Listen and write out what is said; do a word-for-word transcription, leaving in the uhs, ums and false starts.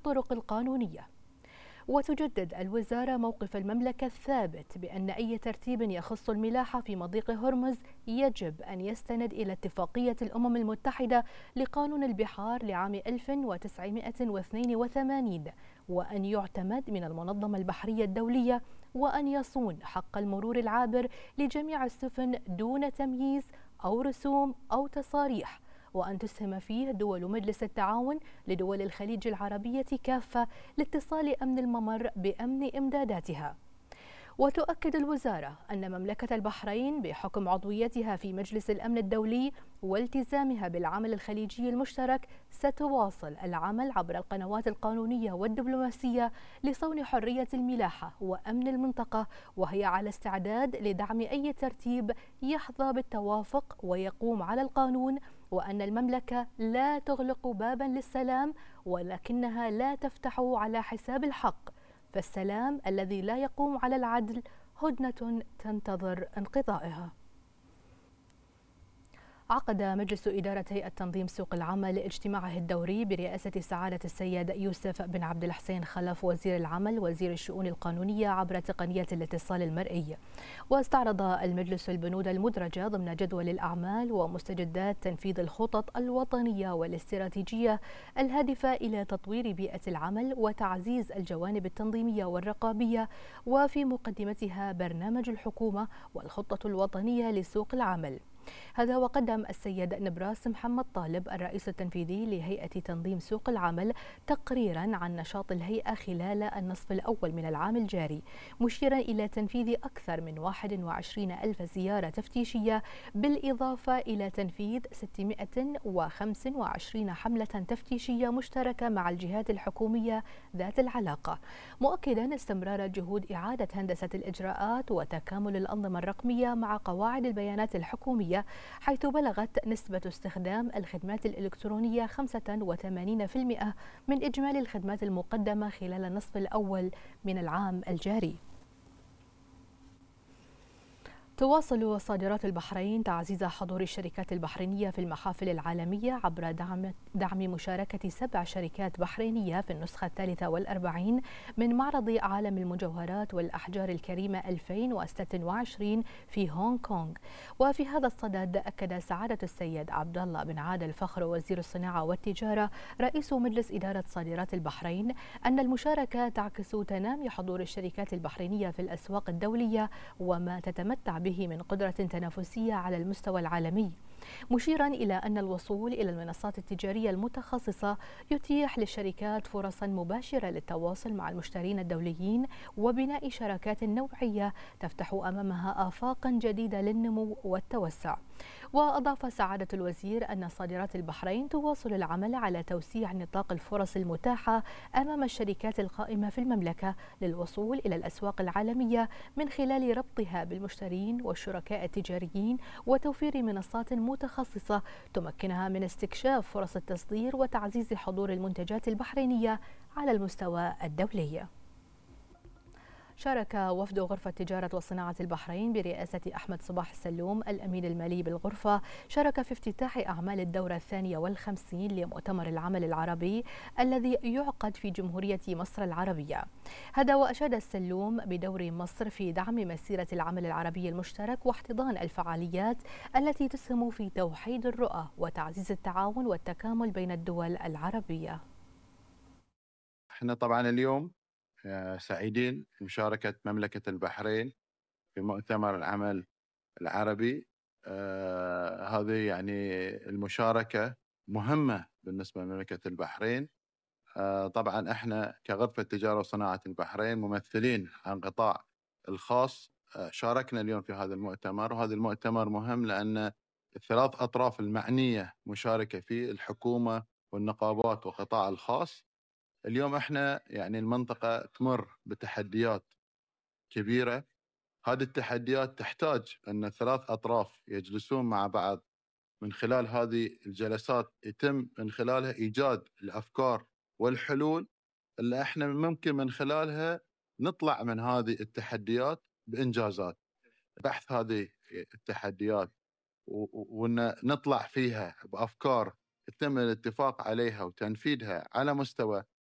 بالطرق القانونية. وتجدد الوزارة موقف المملكة الثابت بأن أي ترتيب يخص الملاحة في مضيق هرمز يجب أن يستند إلى اتفاقية الأمم المتحدة لقانون البحار لعام ألف وتسعمائة واثنين وثمانين، وأن يعتمد من المنظمة البحرية الدولية، وأن يصون حق المرور العابر لجميع السفن دون تمييز أو رسوم أو تصاريح، وأن تسهم فيه دول مجلس التعاون لدول الخليج العربية كافة لاتصال أمن الممر بأمن إمداداتها. وتؤكد الوزارة أن مملكة البحرين بحكم عضويتها في مجلس الأمن الدولي والتزامها بالعمل الخليجي المشترك ستواصل العمل عبر القنوات القانونية والدبلوماسية لصون حرية الملاحة وأمن المنطقة، وهي على استعداد لدعم أي ترتيب يحظى بالتوافق ويقوم على القانون، وأن المملكة لا تغلق بابا للسلام ولكنها لا تفتح على حساب الحق، فالسلام الذي لا يقوم على العدل هدنة تنتظر انقضائها. عقد مجلس إدارة هيئة تنظيم سوق العمل اجتماعه الدوري برئاسة سعادة السيد يوسف بن عبد الحسين خلف وزير العمل وزير الشؤون القانونية عبر تقنية الاتصال المرئي. واستعرض المجلس البنود المدرجة ضمن جدول الأعمال ومستجدات تنفيذ الخطط الوطنية والاستراتيجية الهادفة إلى تطوير بيئة العمل وتعزيز الجوانب التنظيمية والرقابية، وفي مقدمتها برنامج الحكومة والخطة الوطنية لسوق العمل. هذا وقدم السيد نبراس محمد طالب الرئيس التنفيذي لهيئة تنظيم سوق العمل تقريرا عن نشاط الهيئة خلال النصف الأول من العام الجاري، مشيرا إلى تنفيذ أكثر من واحد وعشرين ألف زيارة تفتيشية، بالإضافة إلى تنفيذ ستمائة وخمسة وعشرين حملة تفتيشية مشتركة مع الجهات الحكومية ذات العلاقة، مؤكدا استمرار جهود إعادة هندسة الإجراءات وتكامل الأنظمة الرقمية مع قواعد البيانات الحكومية، حيث بلغت نسبة استخدام الخدمات الإلكترونية خمسة وثمانين بالمئة من إجمالي الخدمات المقدمة خلال النصف الأول من العام الجاري. تواصل صادرات البحرين تعزيز حضور الشركات البحرينية في المحافل العالمية عبر دعم دعم مشاركة سبع شركات بحرينية في النسخة الثالثة والأربعين من معرض عالم المجوهرات والأحجار الكريمة ألفين وستة وعشرين في هونغ كونغ. وفي هذا الصدد أكد سعادة السيد عبد الله بن عادل فخر وزير الصناعة والتجارة رئيس مجلس إدارة صادرات البحرين أن المشاركة تعكس تنامي حضور الشركات البحرينية في الأسواق الدولية وما تتمتع به به من قدرة تنافسية على المستوى العالمي، مشيرا إلى أن الوصول إلى المنصات التجارية المتخصصة يتيح للشركات فرصا مباشرة للتواصل مع المشترين الدوليين وبناء شراكات نوعية تفتح أمامها آفاقا جديدة للنمو والتوسع. وأضاف سعادة الوزير أن صادرات البحرين تواصل العمل على توسيع نطاق الفرص المتاحة أمام الشركات القائمة في المملكة للوصول إلى الأسواق العالمية من خلال ربطها بالمشترين والشركاء التجاريين وتوفير منصات متخصصة تمكنها من استكشاف فرص التصدير وتعزيز حضور المنتجات البحرينية على المستوى الدولي. شارك وفد غرفة تجارة وصناعة البحرين برئاسة أحمد صباح السلوم الأمين المالي بالغرفة شارك في افتتاح أعمال الدورة الثانية والخمسين لمؤتمر العمل العربي الذي يعقد في جمهورية مصر العربية. هذا وأشاد السلوم بدور مصر في دعم مسيرة العمل العربي المشترك واحتضان الفعاليات التي تسهم في توحيد الرؤى وتعزيز التعاون والتكامل بين الدول العربية. احنا طبعا اليوم سعيدين بمشاركة مملكة البحرين في مؤتمر العمل العربي. آه هذه يعني المشاركة مهمة بالنسبة لمملكة البحرين. آه طبعا احنا كغرفة تجارة وصناعة البحرين ممثلين عن القطاع الخاص. آه شاركنا اليوم في هذا المؤتمر، وهذا المؤتمر مهم لأن الثلاث أطراف المعنية مشاركة فيه، الحكومة والنقابات والقطاع الخاص. اليوم احنا يعني المنطقة تمر بتحديات كبيرة، هذه التحديات تحتاج أن الثلاث أطراف يجلسون مع بعض، من خلال هذه الجلسات يتم من خلالها إيجاد الأفكار والحلول اللي احنا ممكن من خلالها نطلع من هذه التحديات بإنجازات. بحث هذه التحديات وأن نطلع فيها بأفكار يتم الاتفاق عليها وتنفيذها على مستوى